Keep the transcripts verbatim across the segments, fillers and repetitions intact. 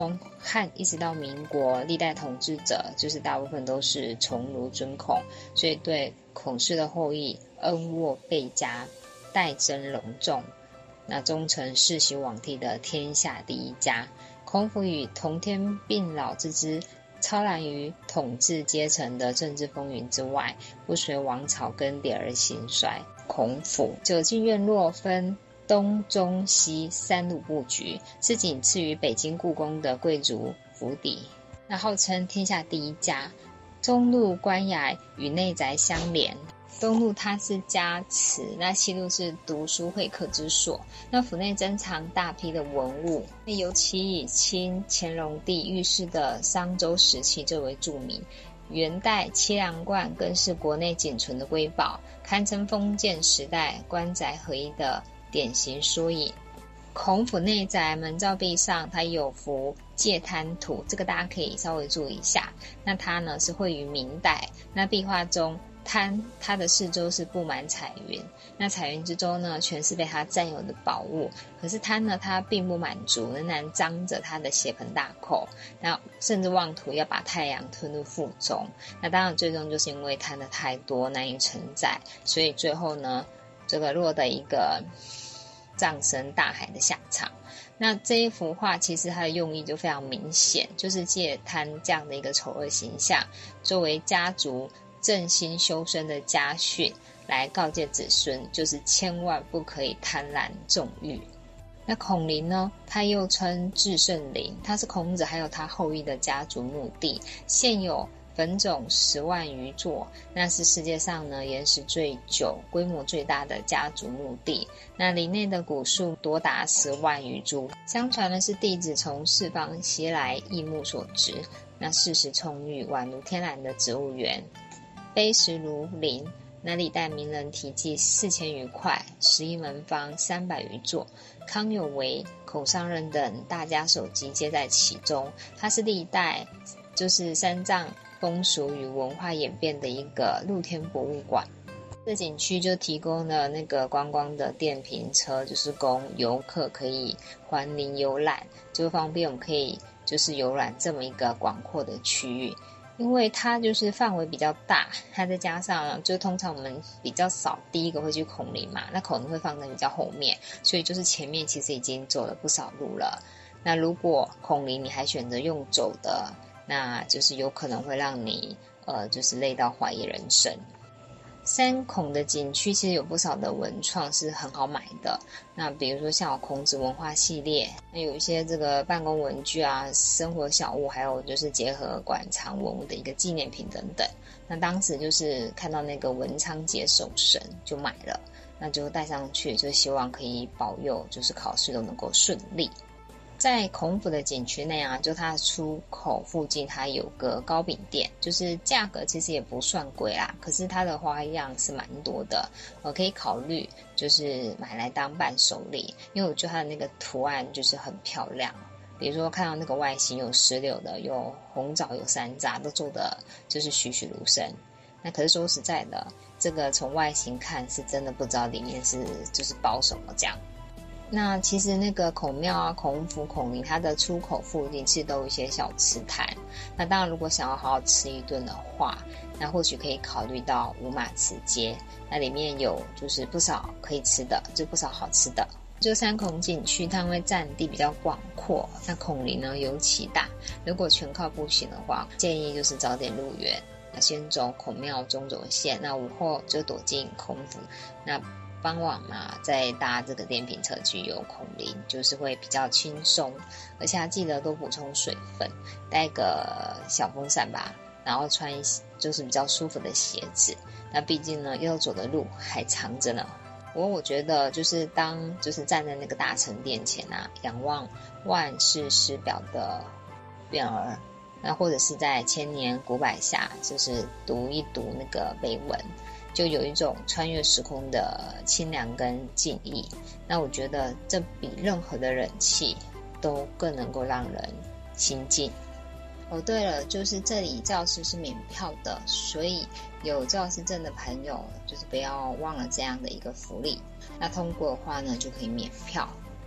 从汉一直到民国，历代统治者就是大部分都是崇儒尊孔，所以对孔氏的后裔恩渥倍加，待珍隆重，那终成世袭罔替的天下第一家。孔府与同天并老之姿，超然于统治阶层的政治风云之外，不随王朝更迭而兴衰。孔府九进院落分东中西三路布局，是仅次于北京故宫的贵族府邸，那号称天下第一家。中路官衙与内宅相连，东路它是家祠，那西路是读书会客之所。那府内珍藏大批的文物，尤其以清乾隆帝御赐的商周石器最为著名。元代七梁罐更是国内仅存的瑰宝，堪称封建时代官宅合一的典型缩影。孔府内宅门照壁上，它有幅戒贪图，这个大家可以稍微注意一下。那它呢是绘于明代，那壁画中贪它的四周是布满彩云，那彩云之中呢全是被它占有的宝物。可是贪呢它并不满足，仍然张着它的血盆大口，那甚至妄图要把太阳吞入腹中。那当然最终就是因为贪的太多难以承载，所以最后呢这个落得一个葬身大海的下场。那这一幅画其实它的用意就非常明显，就是借贪这样的一个丑恶形象，作为家族振兴修身的家训，来告诫子孙，就是千万不可以贪婪纵欲。那孔陵呢，它又称至圣陵，它是孔子还有他后裔的家族墓地，现有坟冢十万余座，那是世界上呢岩石最久、规模最大的家族墓地。那陵内的古树多达十万余株，相传呢是弟子从四方携来异木所植，那事实充裕，宛如天然的植物园。碑石如林，那历代名人题记四千余块，十一门方三百余座，康有为、孔尚任等大家手集皆在其中。它是历代就是三藏风俗与文化演变的一个露天博物馆。这景区就提供了那个观光的电瓶车，就是供游客可以环林游览，就方便我们可以就是游览这么一个广阔的区域。因为它就是范围比较大，它再加上就通常我们比较少第一个会去孔陵嘛，那孔陵会放在比较后面，所以就是前面其实已经走了不少路了。那如果孔陵你还选择用走的，那就是有可能会让你呃就是累到怀疑人生。三孔的景区其实有不少的文创是很好买的，那比如说像有孔子文化系列，那有一些这个办公文具啊、生活小物，还有就是结合馆藏文物的一个纪念品等等。那当时就是看到那个文昌节守神就买了，那就带上去，就希望可以保佑就是考试都能够顺利。在孔府的景区内啊，就它的出口附近它有个糕饼店，就是价格其实也不算贵啦，可是它的花样是蛮多的，我可以考虑就是买来当伴手礼，因为我觉得它的那个图案就是很漂亮，比如说看到那个外形有石榴的，有红枣，有山楂，都做的就是栩栩如生。那可是说实在的，这个从外形看是真的不知道里面是就是包什么这样。那其实那个孔庙啊、孔府、孔陵，它的出口附近其实都有一些小吃摊。那当然，如果想要好好吃一顿的话，那或许可以考虑到五马祠街，那里面有就是不少可以吃的，就不少好吃的。就三孔景区，它因为占地比较广阔，那孔陵呢尤其大。如果全靠步行的话，建议就是早点入园，先走孔庙中轴线，那午后就躲进孔府。那傍晚嘛，再搭这个电瓶车去游孔陵，就是会比较轻松，而且记得多补充水分，带个小风扇吧，然后穿就是比较舒服的鞋子。那毕竟呢，要走的路还长着呢。不过我觉得，就是当就是站在那个大成殿前啊，仰望万世师表的匾额，那或者是在千年古柏下，就是读一读那个碑文。就有一种穿越时空的清凉跟敬意，那我觉得这比任何的人气都更能够让人亲近。哦，对了，就是这里教室是免票的，所以有教师证的朋友就是不要忘了这样的一个福利。那通过的话呢，就可以免票。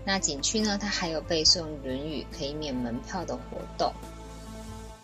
那景区呢，它还有背诵《论语》可以免门票的活动。